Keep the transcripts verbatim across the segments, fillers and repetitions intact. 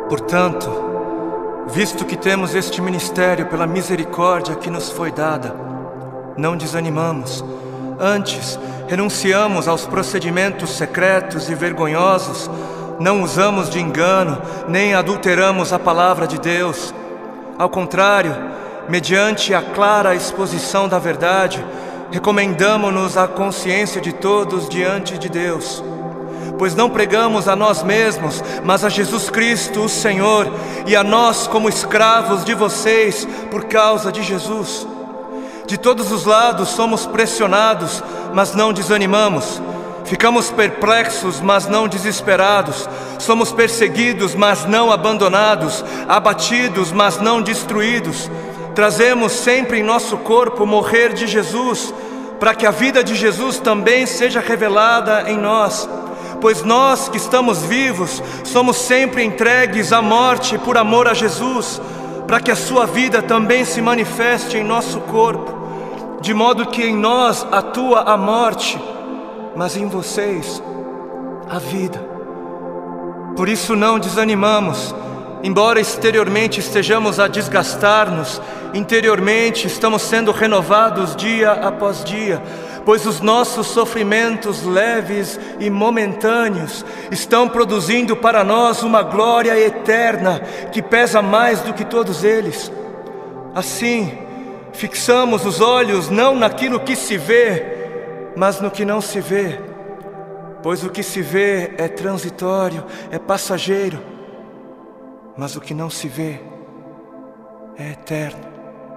Portanto, visto que temos este ministério pela misericórdia que nos foi dada, não desanimamos. Antes, renunciamos aos procedimentos secretos e vergonhosos, não usamos de engano, nem adulteramos a palavra de Deus. Ao contrário, mediante a clara exposição da verdade, recomendamo-nos à consciência de todos diante de Deus. Pois não pregamos a nós mesmos, mas a Jesus Cristo, o Senhor, e a nós como escravos de vocês por causa de Jesus. De todos os lados somos pressionados, mas não desanimamos. Ficamos perplexos, mas não desesperados. Somos perseguidos, mas não abandonados. Abatidos, mas não destruídos. Trazemos sempre em nosso corpo o morrer de Jesus, para que a vida de Jesus também seja revelada em nós. Pois nós que estamos vivos, somos sempre entregues à morte por amor a Jesus, para que a sua vida também se manifeste em nosso corpo, de modo que em nós atua a morte, mas em vocês a vida. Por isso não desanimamos, embora exteriormente estejamos a desgastar-nos, interiormente estamos sendo renovados dia após dia, pois os nossos sofrimentos leves e momentâneos estão produzindo para nós uma glória eterna que pesa mais do que todos eles. Assim, fixamos os olhos não naquilo que se vê, mas no que não se vê, pois o que se vê é transitório, é passageiro, mas o que não se vê é eterno.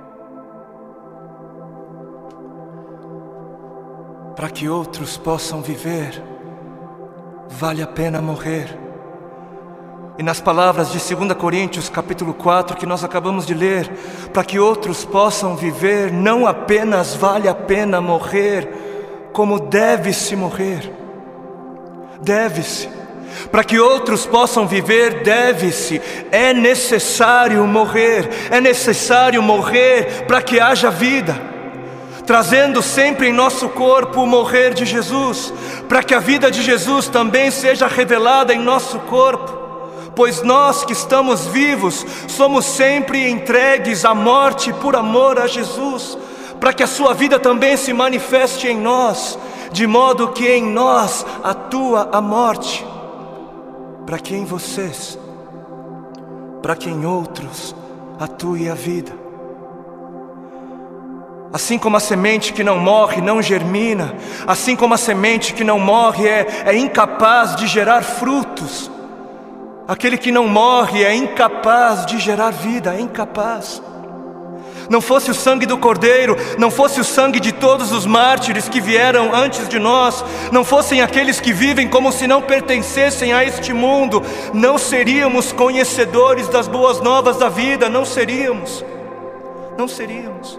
Para que outros possam viver, vale a pena morrer. E nas palavras de segunda Coríntios capítulo quatro que nós acabamos de ler, para que outros possam viver, não apenas vale a pena morrer, como deve-se morrer. Deve-se. Para que outros possam viver, deve-se. É necessário morrer. É necessário morrer para que haja vida, trazendo sempre em nosso corpo o morrer de Jesus, para que a vida de Jesus também seja revelada em nosso corpo. Pois nós que estamos vivos, somos sempre entregues à morte por amor a Jesus, para que a sua vida também se manifeste em nós, de modo que em nós atua a morte, para que em vocês, para que em outros atue a vida. Assim como a semente que não morre não germina, assim como a semente que não morre é, é incapaz de gerar frutos, aquele que não morre é incapaz de gerar vida, é incapaz. Não fosse o sangue do Cordeiro, não fosse o sangue de todos os mártires que vieram antes de nós, não fossem aqueles que vivem como se não pertencessem a este mundo, não seríamos conhecedores das boas novas da vida, não seríamos, não seríamos.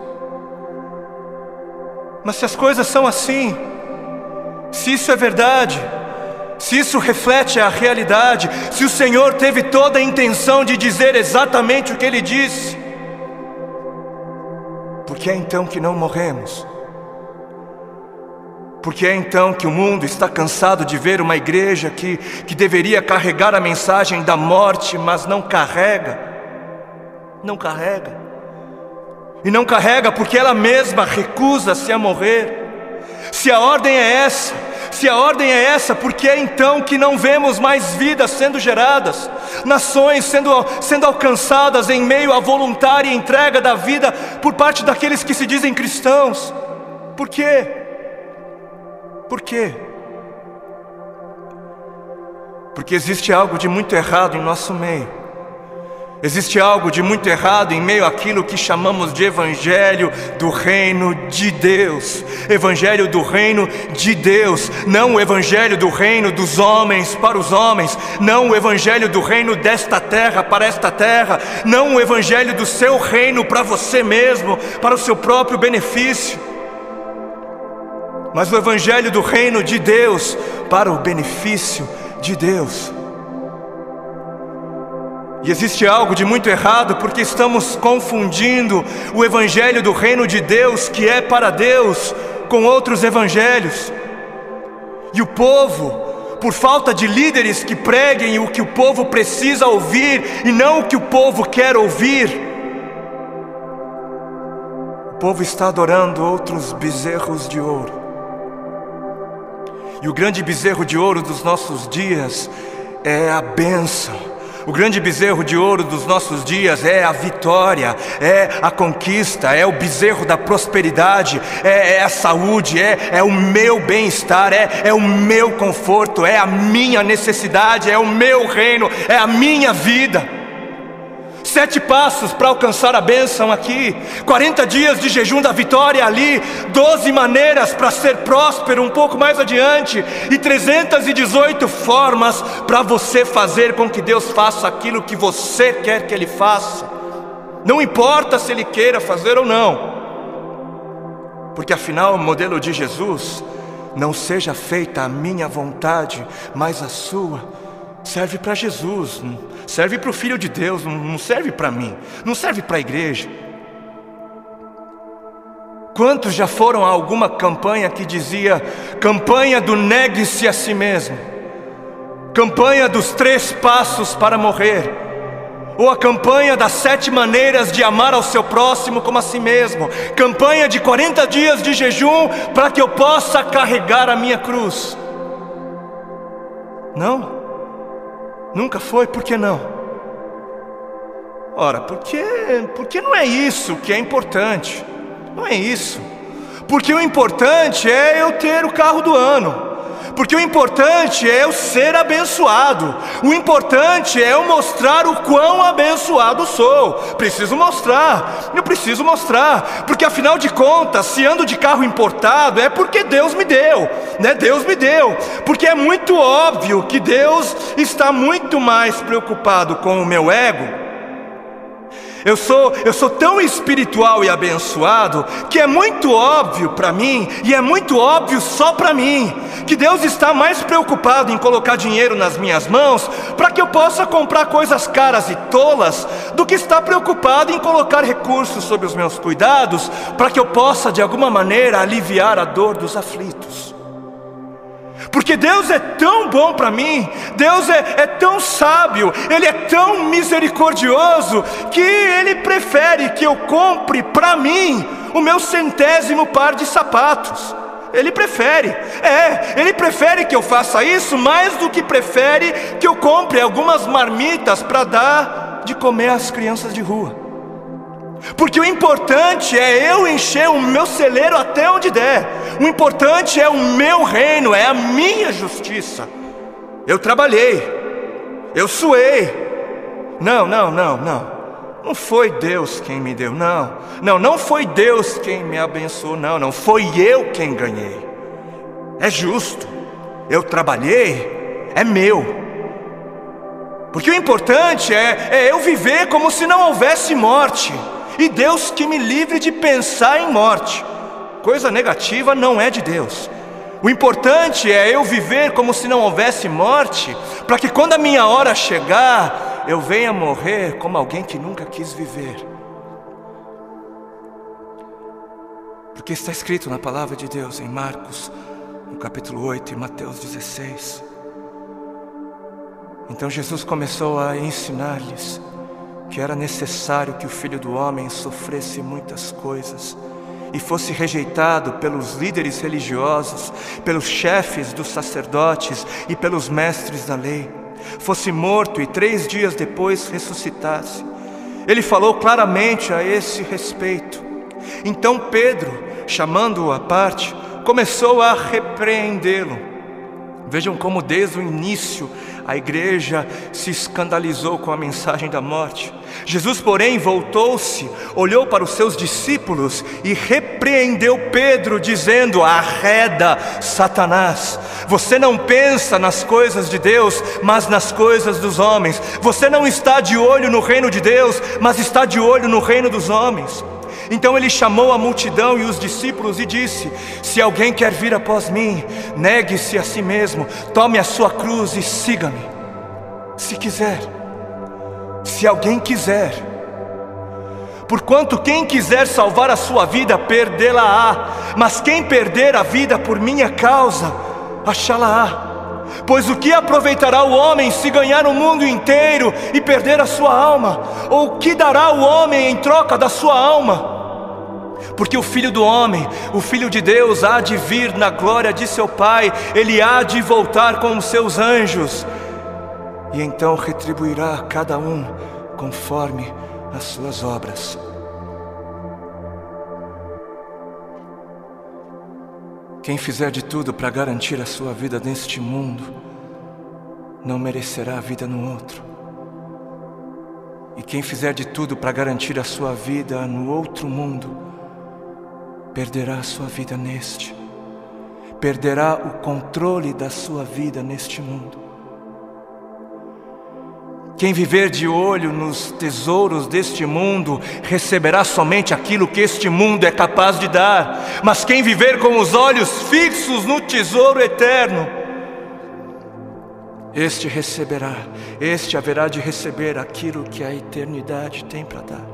Mas se as coisas são assim, se isso é verdade, se isso reflete a realidade, se o Senhor teve toda a intenção de dizer exatamente o que Ele disse, por que é então que não morremos? Por que é então que o mundo está cansado de ver uma igreja que, que deveria carregar a mensagem da morte, mas não carrega? Não carrega. E não carrega porque ela mesma recusa-se a morrer. Se a ordem é essa, se a ordem é essa, por que é então que não vemos mais vidas sendo geradas, nações sendo, sendo alcançadas em meio à voluntária entrega da vida por parte daqueles que se dizem cristãos? Por quê? Por quê? Porque existe algo de muito errado em nosso meio. Existe algo de muito errado em meio àquilo que chamamos de Evangelho do Reino de Deus. Evangelho do Reino de Deus. Não o Evangelho do Reino dos homens para os homens. Não o Evangelho do Reino desta terra para esta terra. Não o Evangelho do seu reino para você mesmo, para o seu próprio benefício. Mas o Evangelho do Reino de Deus para o benefício de Deus. E existe algo de muito errado porque estamos confundindo o Evangelho do Reino de Deus, que é para Deus, com outros evangelhos. E o povo, por falta de líderes que preguem o que o povo precisa ouvir e não o que o povo quer ouvir. O povo está adorando outros bezerros de ouro. E o grande bezerro de ouro dos nossos dias é a bênção. O grande bezerro de ouro dos nossos dias é a vitória, é a conquista, é o bezerro da prosperidade, é, é a saúde, é, é o meu bem-estar, é, é o meu conforto, é a minha necessidade, é o meu reino, é a minha vida. Sete passos para alcançar a bênção aqui, quarenta dias de jejum da vitória ali, doze maneiras para ser próspero um pouco mais adiante, e trezentas e dezoito formas para você fazer com que Deus faça aquilo que você quer que Ele faça. Não importa se Ele queira fazer ou não, porque afinal o modelo de Jesus, não seja feita a minha vontade, mas a sua, serve para Jesus, serve para o Filho de Deus, não serve para mim, não serve para a igreja. Quantos já foram a alguma campanha que dizia campanha do negue-se a si mesmo, campanha dos três passos para morrer, ou a campanha das sete maneiras de amar ao seu próximo como a si mesmo, campanha de quarenta dias de jejum para que eu possa carregar a minha cruz? Não? Nunca foi? Por que não? Ora, porque, porque não é isso que é importante. Não é isso. Porque o importante é eu ter o carro do ano. Porque o importante é eu ser abençoado. O importante é eu mostrar o quão abençoado sou. Preciso mostrar, eu preciso mostrar. Porque afinal de contas, se ando de carro importado, é porque Deus me deu, né? Deus me deu. Porque é muito óbvio que Deus está muito mais preocupado com o meu ego. Eu sou, eu sou tão espiritual e abençoado que é muito óbvio para mim, e é muito óbvio só para mim, que Deus está mais preocupado em colocar dinheiro nas minhas mãos para que eu possa comprar coisas caras e tolas, do que está preocupado em colocar recursos sob os meus cuidados para que eu possa de alguma maneira aliviar a dor dos aflitos. Porque Deus é tão bom para mim, Deus é, é tão sábio, Ele é tão misericordioso, que Ele prefere que eu compre para mim o meu centésimo par de sapatos. Ele prefere, é, Ele prefere que eu faça isso mais do que prefere que eu compre algumas marmitas para dar de comer às crianças de rua. Porque o importante é eu encher o meu celeiro até onde der. O importante é o meu reino, é a minha justiça. Eu trabalhei, eu suei. Não, não, não, não. Não foi Deus quem me deu, não. Não, não foi Deus quem me abençoou, não. Não foi eu quem ganhei. É justo. Eu trabalhei, é meu. Porque o importante é, é eu viver como se não houvesse morte. E Deus que me livre de pensar em morte. Coisa negativa não é de Deus. O importante é eu viver como se não houvesse morte, para que quando a minha hora chegar, eu venha morrer como alguém que nunca quis viver. Porque está escrito na palavra de Deus em Marcos, no capítulo oito, e Mateus dezesseis. Então Jesus começou a ensinar-lhes que era necessário que o Filho do Homem sofresse muitas coisas e fosse rejeitado pelos líderes religiosos, pelos chefes dos sacerdotes e pelos mestres da lei, fosse morto e três dias depois ressuscitasse. Ele falou claramente a esse respeito. Então Pedro, chamando-o à parte, começou a repreendê-lo. Vejam como desde o início a igreja se escandalizou com a mensagem da morte. Jesus, porém, voltou-se, olhou para os seus discípulos e repreendeu Pedro, dizendo: arreda, Satanás, você não pensa nas coisas de Deus, mas nas coisas dos homens. Você não está de olho no reino de Deus, mas está de olho no reino dos homens. Então ele chamou a multidão e os discípulos e disse: se alguém quer vir após mim, negue-se a si mesmo, tome a sua cruz e siga-me. Se quiser, se alguém quiser. Porquanto quem quiser salvar a sua vida, perdê-la-á, mas quem perder a vida por minha causa, achá-la-á. Pois o que aproveitará o homem se ganhar o mundo inteiro e perder a sua alma? Ou o que dará o homem em troca da sua alma? Porque o Filho do homem, o Filho de Deus, há de vir na glória de seu Pai. Ele há de voltar com os seus anjos, e então retribuirá a cada um conforme as suas obras. Quem fizer de tudo para garantir a sua vida neste mundo, não merecerá a vida no outro. E quem fizer de tudo para garantir a sua vida no outro mundo, perderá a sua vida neste. Perderá o controle da sua vida neste mundo. Quem viver de olho nos tesouros deste mundo receberá somente aquilo que este mundo é capaz de dar. Mas quem viver com os olhos fixos no tesouro eterno, este receberá, este haverá de receber aquilo que a eternidade tem para dar.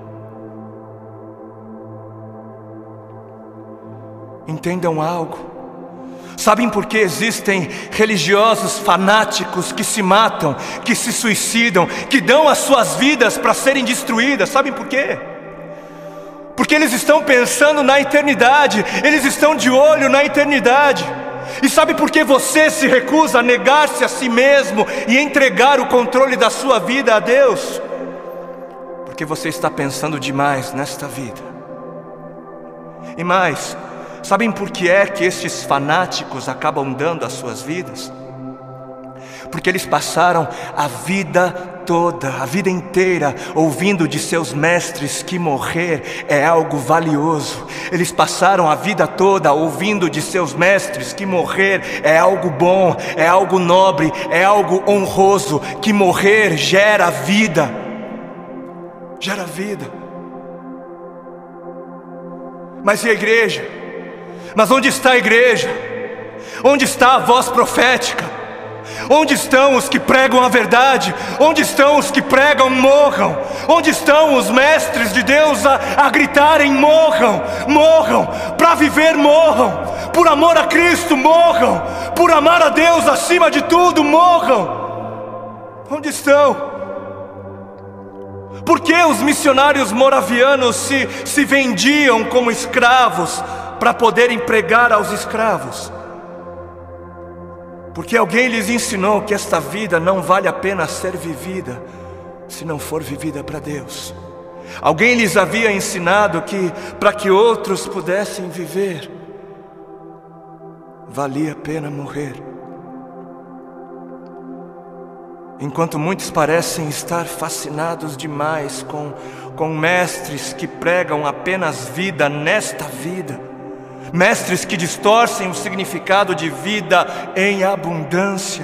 Entendam algo. Sabem por que existem religiosos fanáticos que se matam, que se suicidam, que dão as suas vidas para serem destruídas? Sabem por quê? Porque eles estão pensando na eternidade, eles estão de olho na eternidade. E sabe por que você se recusa a negar-se a si mesmo e entregar o controle da sua vida a Deus? Porque você está pensando demais nesta vida. E mais, sabem por que é que estes fanáticos acabam dando as suas vidas? Porque eles passaram a vida toda, a vida inteira, ouvindo de seus mestres que morrer é algo valioso. Eles passaram a vida toda ouvindo de seus mestres que morrer é algo bom, é algo nobre, é algo honroso, que morrer gera vida. Gera vida. Mas e a igreja? Mas onde está a igreja? Onde está a voz profética? Onde estão os que pregam a verdade? Onde estão os que pregam morram? Onde estão os mestres de Deus a, a gritarem morram? Morram, para viver morram, por amor a Cristo morram, por amar a Deus acima de tudo morram. Onde estão? Por que os missionários moravianos se, se vendiam como escravos para poderem pregar aos escravos? Porque alguém lhes ensinou que esta vida não vale a pena ser vivida se não for vivida para Deus. Alguém lhes havia ensinado que para que outros pudessem viver, valia a pena morrer. Enquanto muitos parecem estar fascinados demais com, com mestres que pregam apenas vida nesta vida, mestres que distorcem o significado de vida em abundância.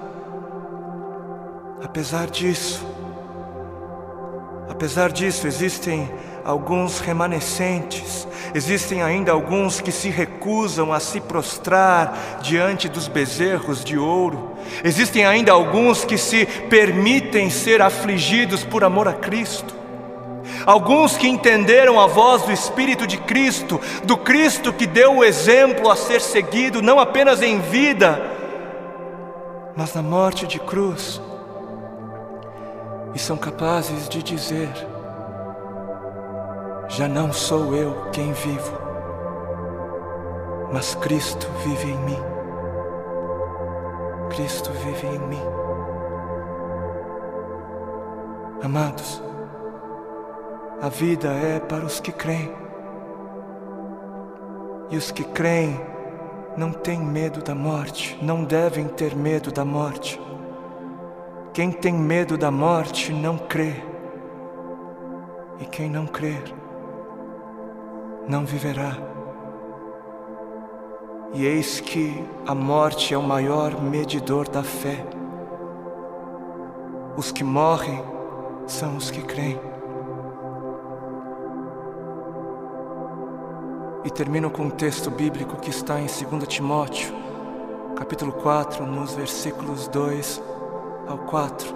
Apesar disso, apesar disso, existem alguns remanescentes, existem ainda alguns que se recusam a se prostrar diante dos bezerros de ouro, existem ainda alguns que se permitem ser afligidos por amor a Cristo. Alguns que entenderam a voz do Espírito de Cristo, do Cristo que deu o exemplo a ser seguido, não apenas em vida, mas na morte de cruz, e são capazes de dizer: já não sou eu quem vivo, mas Cristo vive em mim. Cristo vive em mim. Amados, a vida é para os que creem. E os que creem não têm medo da morte, não devem ter medo da morte. Quem tem medo da morte não crê. E quem não crer, não viverá. E eis que a morte é o maior medidor da fé. Os que morrem são os que creem. E termino com um texto bíblico que está em dois Timóteo, capítulo quatro, nos versículos dois ao quatro.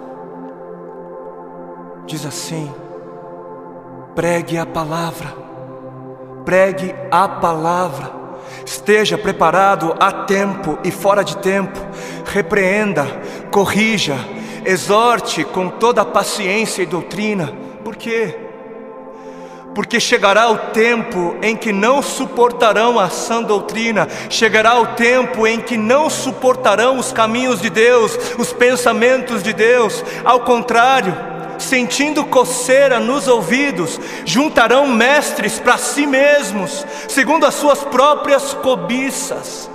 Diz assim: pregue a palavra, pregue a palavra, Esteja preparado a tempo e fora de tempo. Repreenda, corrija, exorte com toda a paciência e doutrina. Por quê? Porque chegará o tempo em que não suportarão a sã doutrina. Chegará o tempo em que não suportarão os caminhos de Deus, os pensamentos de Deus. Ao contrário, sentindo coceira nos ouvidos, juntarão mestres para si mesmos, segundo as suas próprias cobiças.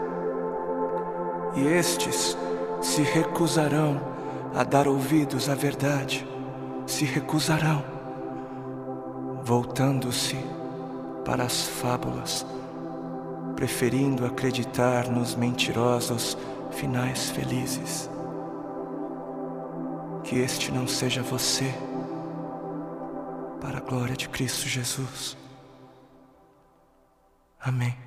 E estes se recusarão a dar ouvidos à verdade, se recusarão, voltando-se para as fábulas, preferindo acreditar nos mentirosos finais felizes. Que este não seja você, para a glória de Cristo Jesus. Amém.